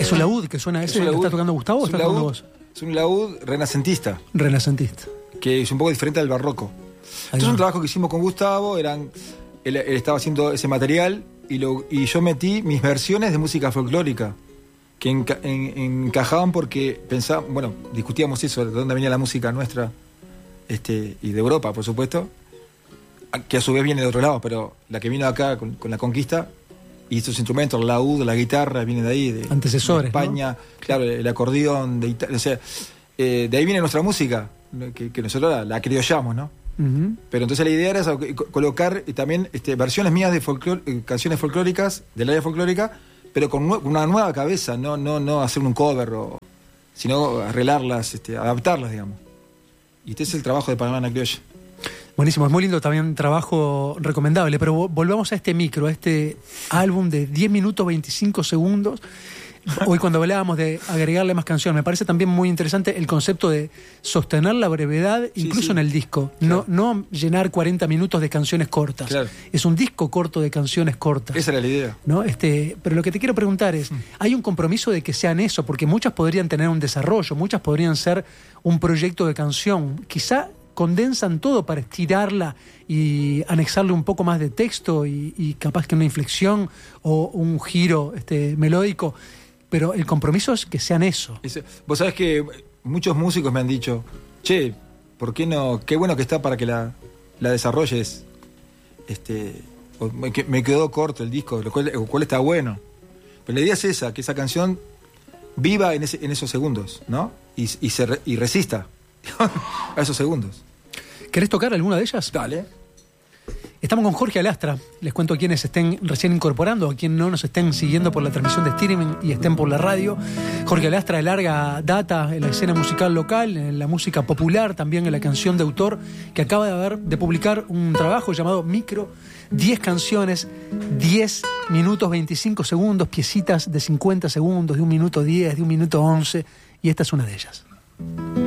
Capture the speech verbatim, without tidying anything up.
Es un laúd que suena, ese un que laúd, está tocando Gustavo o es un está tocando laúd, vos. es un laúd renacentista, Renacentista. que es un poco diferente al barroco. Entonces, un trabajo que hicimos con Gustavo, eran, él, él estaba haciendo ese material y, lo, y yo metí mis versiones de música folclórica, que enca, en, encajaban porque pensábamos, bueno, discutíamos eso, de dónde venía la música nuestra, este, y de Europa, por supuesto, que a su vez viene de otro lado, pero la que vino acá con, con la conquista, y estos instrumentos, el laúd, la guitarra, viene de ahí, de, antecesores, de España, ¿no? Claro, el acordeón, de Italia, o sea, eh, de ahí viene nuestra música, que, que nosotros la, la criollamos, ¿no? Uh-huh. Pero entonces la idea era esa, colocar también este, versiones mías de folclor, eh, canciones folclóricas, del área folclórica, pero con nue- una nueva cabeza, no, no, no hacer un cover, o, sino arreglarlas, este, adaptarlas, digamos. Y este es el trabajo de Panamá en la Criolla. Buenísimo, es muy lindo también, trabajo recomendable, pero volvamos a este micro, a este álbum de diez minutos veinticinco segundos. Hoy cuando hablábamos de agregarle más canciones, me parece también muy interesante el concepto de sostener la brevedad incluso sí, sí. en el disco, claro. no, no llenar cuarenta minutos de canciones cortas, claro. Es un disco corto de canciones cortas. Esa era la idea. ¿No? Este, pero lo que te quiero preguntar es, ¿hay un compromiso de que sean eso? Porque muchas podrían tener un desarrollo, muchas podrían ser un proyecto de canción, quizá condensan todo para estirarla y anexarle un poco más de texto y, y capaz que una inflexión o un giro este, melódico, pero el compromiso es que sean eso. Vos sabés que muchos músicos me han dicho, che, ¿por qué no? Qué bueno que está para que la, la desarrolles. Este, me quedó corto el disco, lo cual, lo cual está bueno. Pero la idea es esa, que esa canción viva en, ese, en esos segundos, ¿no? Y, y, se, y resista a esos segundos. ¿Querés tocar alguna de ellas? Dale. Estamos con Jorge Alastra. Les cuento a quienes estén recién incorporando, a quienes no nos estén siguiendo por la transmisión de streaming y estén por la radio. Jorge Alastra de larga data en la escena musical local, en la música popular, también en la canción de autor, que acaba de, haber, de publicar un trabajo llamado Micro, diez canciones, diez minutos veinticinco segundos, piecitas de cincuenta segundos, de un minuto diez, de un minuto once, y esta es una de ellas.